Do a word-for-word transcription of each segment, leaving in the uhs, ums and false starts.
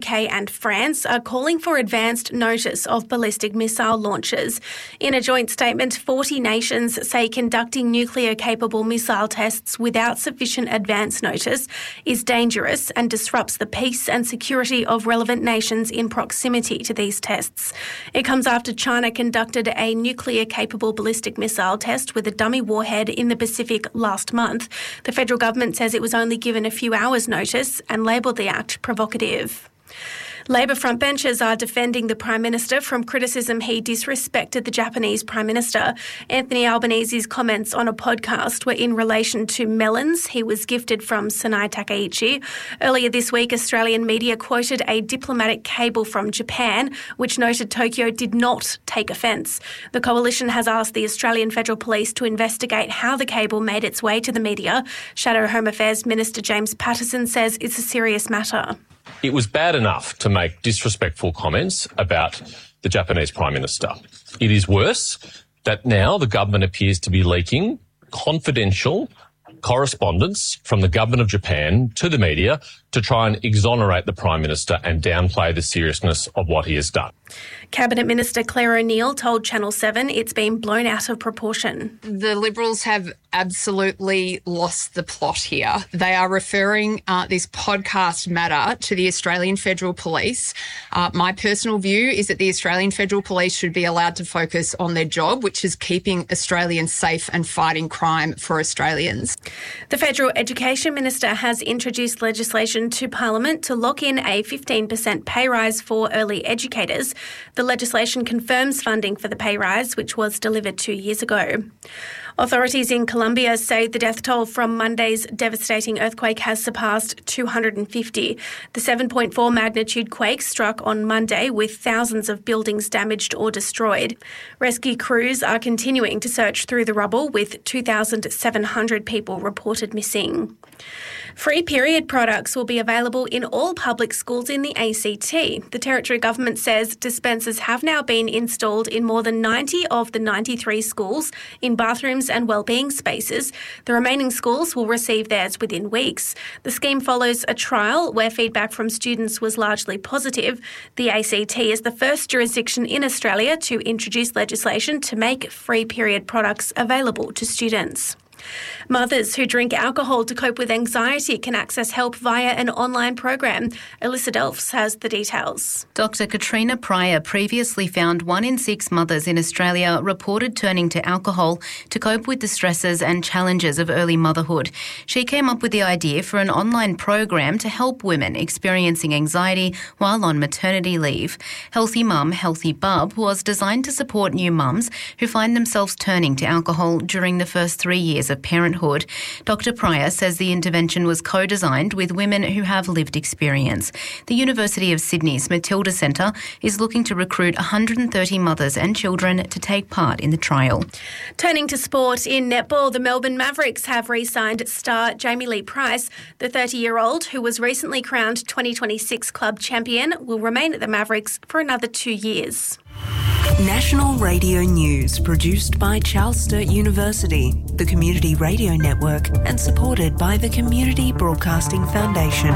K and France are calling for advanced notice of ballistic missile launches. In a joint statement, forty nations say conducting nuclear-capable missile tests without sufficient advance notice is dangerous and disrupts the peace and security of relevant nations in proximity to these tests. It comes after China conducted a nuclear-capable ballistic missile test with a dummy warhead in the Pacific last month. The federal government says it was only given a few hours' notice and labelled the act provocative. Labor frontbenchers are defending the Prime Minister from criticism he disrespected the Japanese Prime Minister. Anthony Albanese's comments on a podcast were in relation to melons he was gifted from Sanai Takaichi. Earlier this week, Australian media quoted a diplomatic cable from Japan, which noted Tokyo did not take offence. The coalition has asked the Australian Federal Police to investigate how the cable made its way to the media. Shadow Home Affairs Minister James Patterson says it's a serious matter. It was bad enough to make disrespectful comments about the Japanese Prime Minister. It is worse that now the government appears to be leaking confidential correspondence from the government of Japan to the media to try and exonerate the Prime Minister and downplay the seriousness of what he has done. Cabinet Minister Claire O'Neil told Channel seven it's been blown out of proportion. The Liberals have absolutely lost the plot here. They are referring uh, this podcast matter to the Australian Federal Police. Uh, my personal view is that the Australian Federal Police should be allowed to focus on their job, which is keeping Australians safe and fighting crime for Australians. The Federal Education Minister has introduced legislation to Parliament to lock in a fifteen percent pay rise for early educators. The legislation confirms funding for the pay rise, which was delivered two years ago. Authorities in Colombia say the death toll from Monday's devastating earthquake has surpassed two hundred fifty. The seven point four magnitude quake struck on Monday with thousands of buildings damaged or destroyed. Rescue crews are continuing to search through the rubble with two thousand seven hundred people reported missing. Free period products will be available in all public schools in the A C T. The Territory Government says dispensers have now been installed in more than ninety of the ninety-three schools in bathrooms and wellbeing spaces. The remaining schools will receive theirs within weeks. The scheme follows a trial where feedback from students was largely positive. The A C T is the first jurisdiction in Australia to introduce legislation to make free period products available to students. Mothers who drink alcohol to cope with anxiety can access help via an online program. Alyssa Delphs has the details. Doctor Katrina Pryor previously found one in six mothers in Australia reported turning to alcohol to cope with the stresses and challenges of early motherhood. She came up with the idea for an online program to help women experiencing anxiety while on maternity leave. Healthy Mum, Healthy Bub was designed to support new mums who find themselves turning to alcohol during the first three years of parenthood. Doctor Pryor says the intervention was co-designed with women who have lived experience. The University of Sydney's Matilda Centre is looking to recruit one hundred thirty mothers and children to take part in the trial. Turning to sport, in netball, the Melbourne Mavericks have re-signed star Jamie Lee Price. The thirty-year-old, who was recently crowned twenty twenty-six club champion, will remain at the Mavericks for another two years. National Radio News, produced by Charles Sturt University, the Community Radio Network, and supported by the Community Broadcasting Foundation.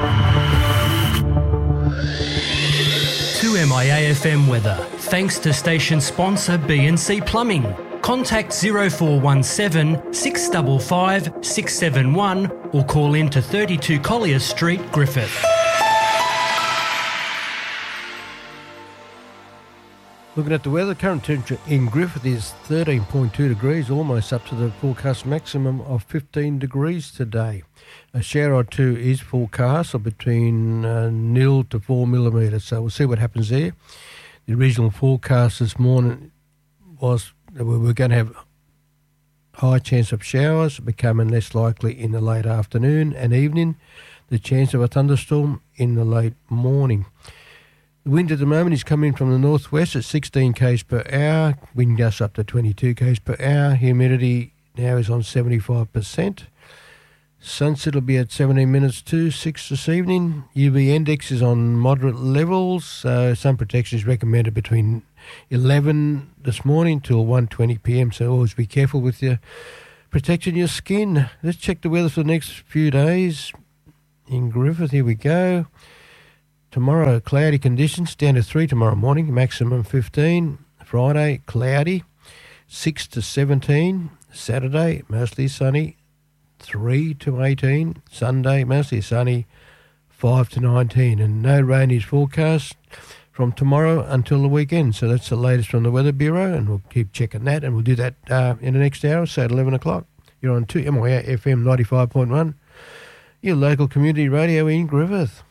two M I A F M weather, thanks to station sponsor B and C Plumbing. Contact zero four one seven, six five five, six seven one or call in to thirty-two Collier Street, Griffith. Looking at the weather, current temperature in Griffith is thirteen point two degrees, almost up to the forecast maximum of fifteen degrees today. A shower or two is forecast of between uh, nil to four millimetres, so we'll see what happens there. The regional forecast this morning was that we were going to have high chance of showers, becoming less likely in the late afternoon and evening. The chance of a thunderstorm in the late morning. The wind at the moment is coming from the northwest at sixteen k's per hour, wind gusts up to twenty-two k's per hour. Humidity now is on seventy-five percent. Sunset will be at seventeen minutes to six this evening. U V index is on moderate levels, so sun protection is recommended between eleven this morning till one twenty p.m, so always be careful with your protecting your skin. Let's check the weather for the next few days in Griffith. Here we go. Tomorrow, cloudy conditions, down to three tomorrow morning, maximum fifteen. Friday, cloudy, six to seventeen. Saturday, mostly sunny, three to eighteen. Sunday, mostly sunny, five to nineteen. And no rain is forecast from tomorrow until the weekend. So that's the latest from the Weather Bureau, and we'll keep checking that, and we'll do that uh, in the next hour, so at eleven o'clock. You're on two M Y A F M ninety-five point one, your local community radio in Griffith.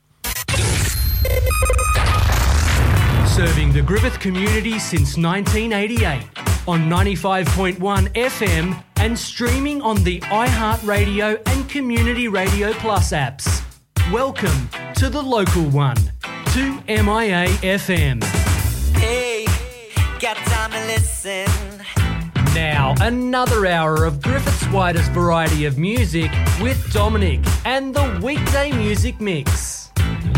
Serving the Griffith community since nineteen eighty-eight on ninety-five point one F M and streaming on the iHeartRadio and Community Radio Plus apps. Welcome to the local one, two M I A F M. Hey, got time to listen. Now, another hour of Griffith's widest variety of music with Dominic and the Weekday Music Mix.